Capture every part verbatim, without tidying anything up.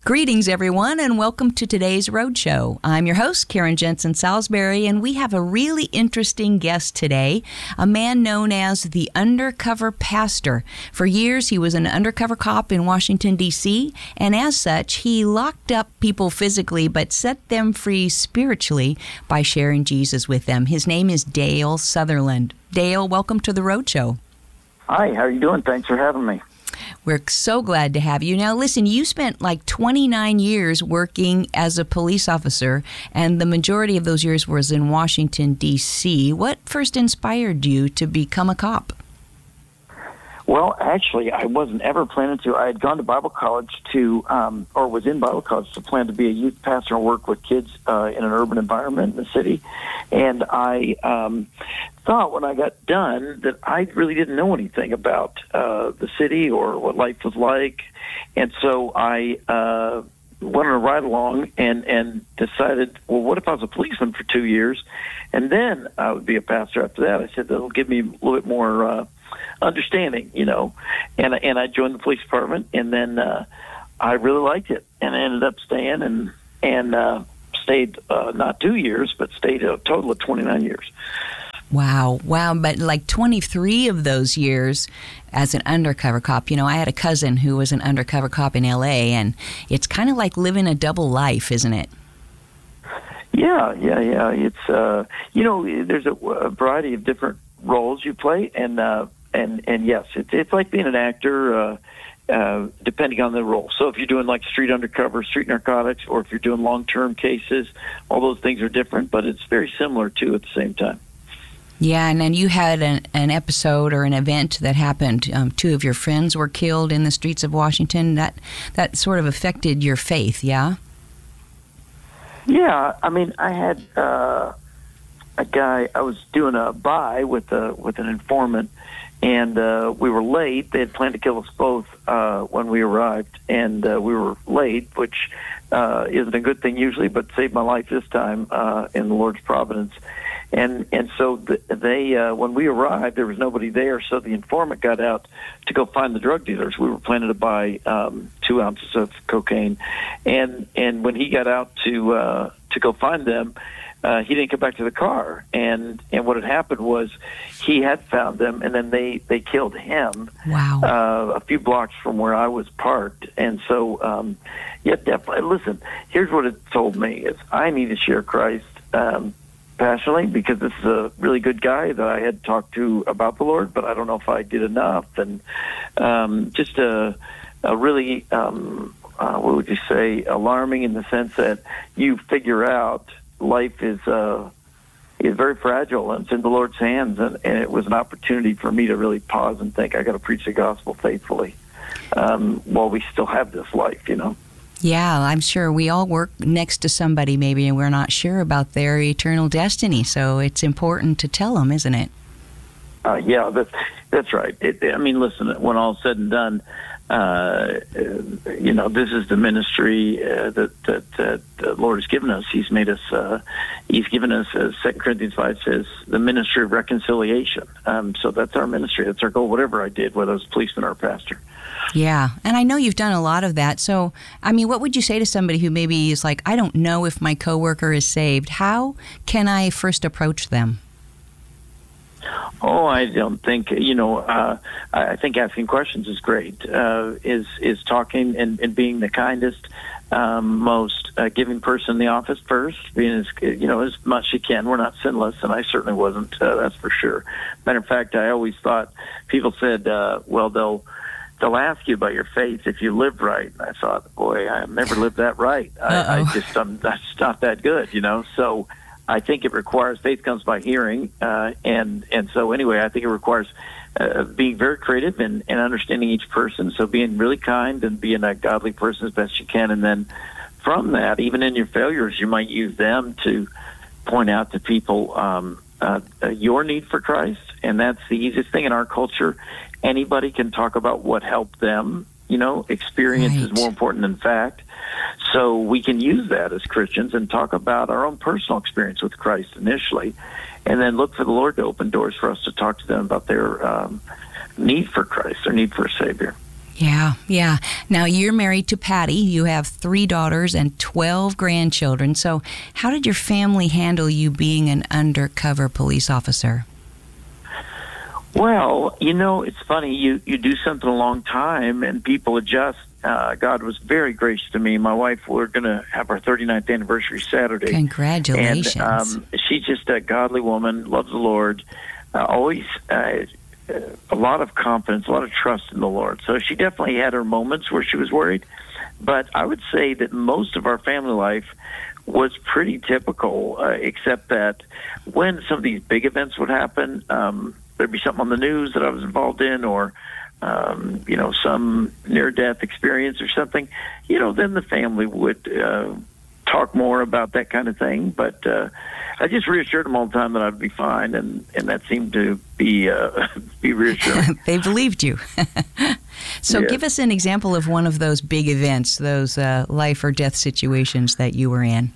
Greetings, everyone, and welcome to today's Roadshow. I'm your host, Karen Jensen Salisbury, and we have a really interesting guest today, a man known as the Undercover Pastor. For years, he was an undercover cop in Washington, D C, and as such, he locked up people physically but set them free spiritually by sharing Jesus with them. His name is Dale Sutherland. Dale, welcome to the Roadshow. Hi, how are you doing? Thanks for having me. We're so glad to have you. Now, listen, you spent like twenty-nine years working as a police officer, and the majority of those years was in Washington, D C. What first inspired you to become a cop? Well, actually, I wasn't ever planning to. I had gone to Bible college to, um, or was in Bible college to plan to be a youth pastor and work with kids uh, in an urban environment in the city. And I um, thought when I got done that I really didn't know anything about uh, the city or what life was like. And so I uh, went on a ride along and, and decided, well, what if I was a policeman for two years? And then I would be a pastor after that. I said, that'll give me a little bit more uh, understanding, you know, and and I joined the police department, and then uh, I really liked it, and I ended up staying and and uh, stayed uh, not two years, but stayed a total of twenty-nine years. Wow, wow! But like twenty-three of those years as an undercover cop. You know, I had a cousin who was an undercover cop in L A, and it's kind of like living a double life, isn't it? Yeah, yeah, yeah. It's uh, you know, there's a, a variety of different roles you play, and. Uh, And and yes, it's it's like being an actor, uh, uh, depending on the role. So if you're doing like street undercover, street narcotics, or if you're doing long-term cases, all those things are different, but it's very similar too at the same time. Yeah, and then you had an, an episode or an event that happened. Um, two of your friends were killed in the streets of Washington. That that sort of affected your faith, yeah? Yeah, I mean, I had uh, a guy. I was doing a buy with a with an informant. And uh, we were late. They had planned to kill us both uh, when we arrived, and uh, we were late, which uh, isn't a good thing usually, but saved my life this time uh, in the Lord's providence. And and so the, they, uh, when we arrived, there was nobody there, so the informant got out to go find the drug dealers. We were planning to buy um, two ounces of cocaine, and and when he got out to uh, to go find them, Uh, he didn't get back to the car, and and what had happened was he had found them, and then they they killed him. Wow! Uh, a few blocks from where I was parked, and so um, yeah, definitely. Listen, here's what it told me: is I need to share Christ um, passionately, because this is a really good guy that I had talked to about the Lord, but I don't know if I did enough, and um, just a a really um, uh, what would you say, alarming in the sense that you figure out. Life is uh, is very fragile, and it's in the Lord's hands, and, and it was an opportunity for me to really pause and think, I got to preach the gospel faithfully um, while we still have this life, you know? Yeah, I'm sure we all work next to somebody maybe, and we're not sure about their eternal destiny, so it's important to tell them, isn't it? Uh, yeah, that's, that's right. It, I mean, listen, when all's said and done, Uh, you know, this is the ministry uh, that, that that the Lord has given us. He's made us. Uh, he's given us, as Second Corinthians five says, the ministry of reconciliation. Um, so that's our ministry. That's our goal. Whatever I did, whether I was a policeman or a pastor. Yeah, and I know you've done a lot of that. So, I mean, what would you say to somebody who maybe is like, I don't know if my coworker is saved? How can I first approach them? Oh, I don't think, you know, uh, I think asking questions is great, uh, is is talking and, and being the kindest, um, most uh, giving person in the office first, being as, you know, as much as you can. We're not sinless, and I certainly wasn't, uh, that's for sure. Matter of fact, I always thought, people said, uh, well, they'll they'll ask you about your faith if you live right. And I thought, boy, I've never lived that right. I, I just, I'm that's not that good, you know, so... I think it requires, faith comes by hearing, uh, and and so anyway, I think it requires uh, being very creative and, and understanding each person, so being really kind and being a godly person as best you can, and then from that, even in your failures, you might use them to point out to people um, uh, your need for Christ, and that's the easiest thing in our culture. Anybody can talk about what helped them. You know, experience right. is more important than fact. So we can use that as Christians and talk about our own personal experience with Christ initially, and then look for the Lord to open doors for us to talk to them about their um, need for Christ, their need for a Savior. Yeah, yeah. Now, you're married to Patty. You have three daughters and twelve grandchildren. So how did your family handle you being an undercover police officer? Well, you know, it's funny. You, you do something a long time, and people adjust. Uh, God was very gracious to me. My wife, we're going to have our thirty-ninth anniversary Saturday. Congratulations. And um, she's just a godly woman, loves the Lord, uh, always uh, a lot of confidence, a lot of trust in the Lord. So she definitely had her moments where she was worried. But I would say that most of our family life was pretty typical, uh, except that when some of these big events would happen, um, there'd be something on the news that I was involved in, or um, you know, some near-death experience or something, you know, then the family would uh, talk more about that kind of thing. But uh, I just reassured them all the time that I'd be fine, and, and that seemed to be uh, be reassuring. They believed you. So yes. Give us an example of one of those big events, those uh, life or death situations that you were in.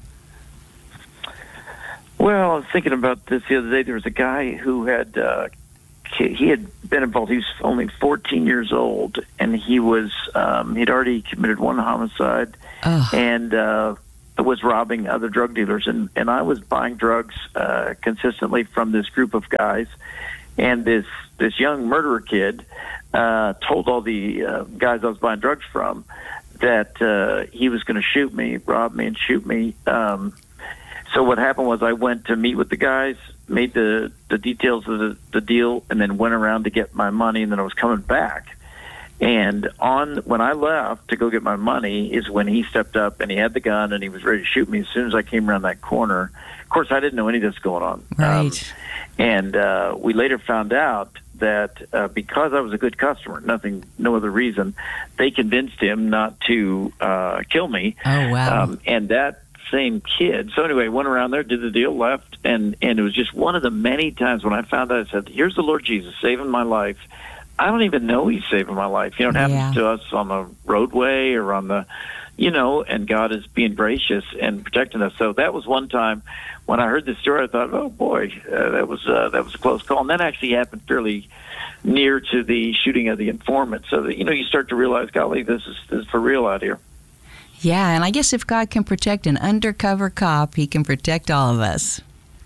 Well, I was thinking about this the other day. There was a guy who had uh, he had been involved. He was only fourteen years old, and he was um, he'd already committed one homicide, oh. and uh, was robbing other drug dealers. And, and I was buying drugs uh, consistently from this group of guys, and this this young murderer kid uh, told all the uh, guys I was buying drugs from that uh, he was going to shoot me, rob me, and shoot me. Um, So what happened was I went to meet with the guys, made the, the details of the, the deal, and then went around to get my money, and then I was coming back. And on when I left to go get my money is when he stepped up, and he had the gun, and he was ready to shoot me as soon as I came around that corner. Of course, I didn't know any of this going on. Right. Um, and uh, we later found out that uh, because I was a good customer, nothing, no other reason, they convinced him not to uh, kill me. Oh, wow. Um, and that same kid. So anyway, went around there, did the deal, left, and and it was just one of the many times when I found out, I said, here's the Lord Jesus saving my life. I don't even know he's saving my life. You know, it happens Yeah. to us on the roadway or on the, you know, and God is being gracious and protecting us. So that was one time when I heard this story, I thought, oh boy, uh, that was uh, that was a close call. And that actually happened fairly near to the shooting of the informant. So that, you know, you start to realize, golly, this is this is for real out here. Yeah, and I guess if God can protect an undercover cop, he can protect all of us.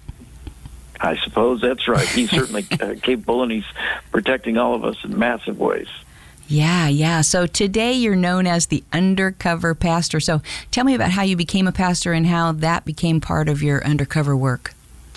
I suppose that's right. He's certainly uh, capable, and he's protecting all of us in massive ways. Yeah, yeah. So today you're known as the undercover pastor. So tell me about how you became a pastor and how that became part of your undercover work.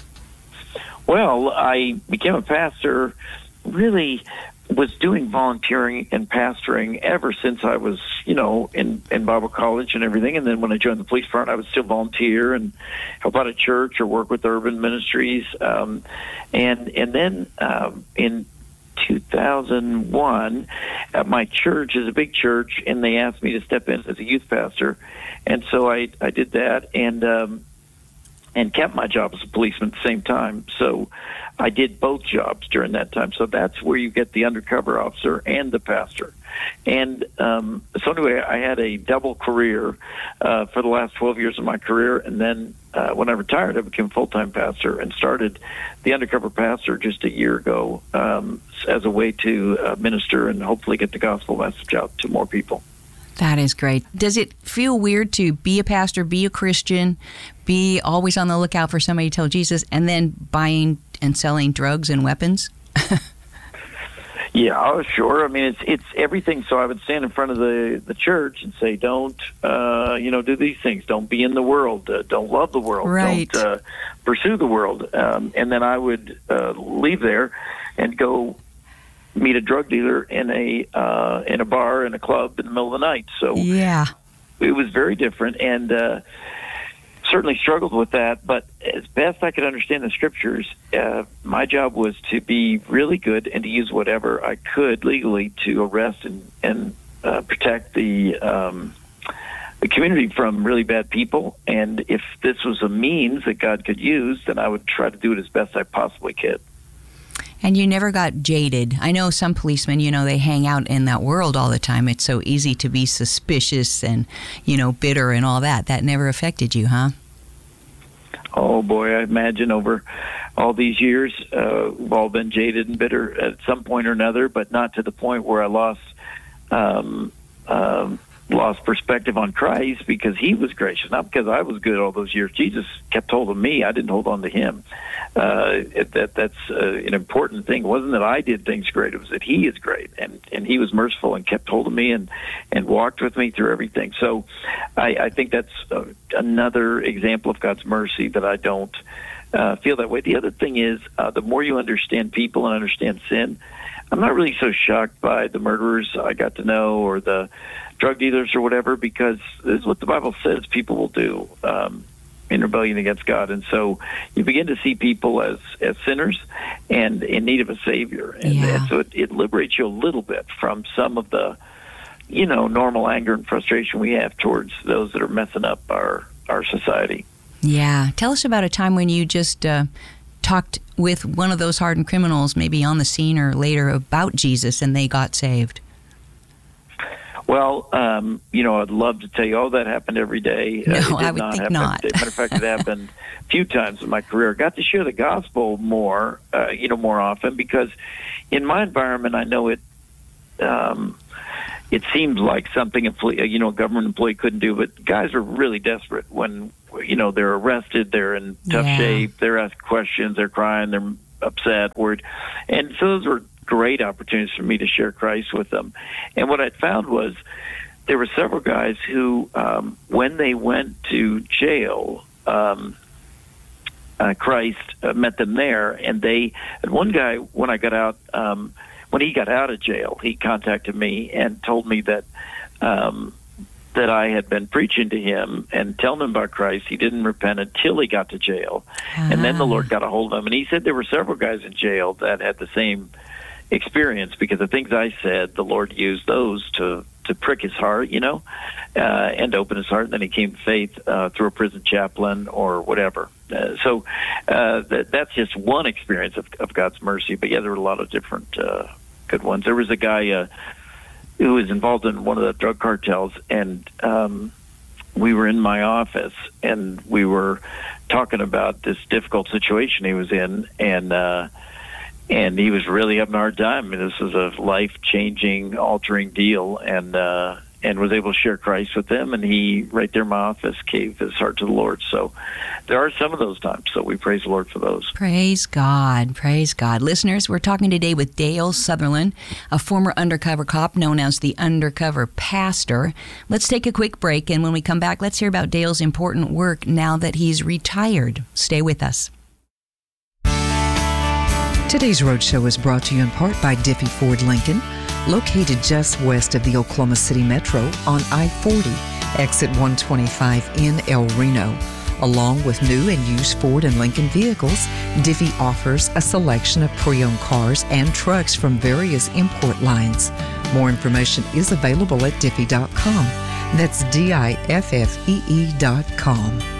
Well, I became a pastor really was doing volunteering and pastoring ever since I was, you know, in, in Bible college and everything. And then when I joined the police front, I would still volunteer and help out at church or work with urban ministries. Um, and and then um, in two thousand one, uh, my church is a big church, and they asked me to step in as a youth pastor. And so I, I did that and um, and kept my job as a policeman at the same time. So I did both jobs during that time. So that's where you get the undercover officer and the pastor. And um, so anyway, I had a double career uh, for the last twelve years of my career. And then uh, when I retired, I became full-time pastor and started the undercover pastor just a year ago um, as a way to uh, minister and hopefully get the gospel message out to more people. That is great. Does it feel weird to be a pastor, be a Christian, be always on the lookout for somebody to tell Jesus, and then buying and selling drugs and weapons? Yeah, oh, sure. I mean, it's it's everything. So I would stand in front of the, the church and say, don't, uh, you know, do these things. Don't be in the world. Uh, don't love the world. Right. Don't uh, pursue the world. Um, and then I would uh, leave there and go meet a drug dealer in a uh, in a bar, in a club in the middle of the night. So yeah, it was very different, and uh, certainly struggled with that. But as best I could understand the scriptures, uh, my job was to be really good and to use whatever I could legally to arrest and and uh, protect the um, the community from really bad people. And if this was a means that God could use, then I would try to do it as best I possibly could. And you never got jaded. I know some policemen, you know, they hang out in that world all the time. It's so easy to be suspicious and, you know, bitter and all that. That never affected you, huh? Oh, boy, I imagine over all these years, uh, we've all been jaded and bitter at some point or another, but not to the point where I lost um, um, lost perspective on Christ because he was gracious, not because I was good all those years. Jesus kept hold of me. I didn't hold on to him. Uh, it, that that's uh, an important thing. It wasn't that I did things great. It was that he is great, and, and he was merciful and kept hold of me and, and walked with me through everything. So I, I think that's uh, another example of God's mercy that I don't uh, feel that way. The other thing is uh, the more you understand people and understand sin, I'm not really so shocked by the murderers I got to know or the drug dealers or whatever, because this is what the Bible says people will do um, in rebellion against God. And so you begin to see people as, as sinners and in need of a Savior. And, yeah. and so it, it liberates you a little bit from some of the, you know, normal anger and frustration we have towards those that are messing up our, our society. Yeah. Tell us about a time when you just uh, talked with one of those hardened criminals, maybe on the scene or later, about Jesus, and they got saved. Well, um, you know, I'd love to tell you, oh, that happened every day. No, uh, it did I would not think happen. not. Matter of fact, it happened a few times in my career. I got to share the gospel more, uh, you know, more often because in my environment, I know it. Um, it seems like something a you know a government employee couldn't do, but guys are really desperate when you know they're arrested, they're in tough yeah. shape, they're asked questions, they're crying, they're upset, worried, and so those were great opportunities for me to share Christ with them. And what I found was there were several guys who, um, when they went to jail, um, uh, Christ uh, met them there. And they, and one guy, when I got out, um, when he got out of jail, he contacted me and told me that um, that I had been preaching to him and telling him about Christ. He didn't repent until he got to jail. Ah. And then the Lord got a hold of him. And he said there were several guys in jail that had the same experience because the things I said, the Lord used those to, to prick his heart, you know, uh, and open his heart. And then he came to faith uh, through a prison chaplain or whatever. Uh, so uh, that, that's just one experience of, of God's mercy. But yeah, there were a lot of different uh, good ones. There was a guy uh, who was involved in one of the drug cartels, and um, we were in my office, and we were talking about this difficult situation he was in, and uh, and he was really having a hard time. I mean, this was a life-changing, altering deal, and uh, and was able to share Christ with them, and he, right there in my office, gave his heart to the Lord. So there are some of those times, so we praise the Lord for those. Praise God. Praise God. Listeners, we're talking today with Dale Sutherland, a former undercover cop known as the Undercover Pastor. Let's take a quick break, and when we come back, let's hear about Dale's important work now that he's retired. Stay with us. Today's Roadshow is brought to you in part by Diffie Ford Lincoln, located just west of the Oklahoma City Metro on I forty, exit one twenty-five in El Reno. Along with new and used Ford and Lincoln vehicles, Diffie offers a selection of pre-owned cars and trucks from various import lines. More information is available at diffie dot com. That's D I F F E E dot com.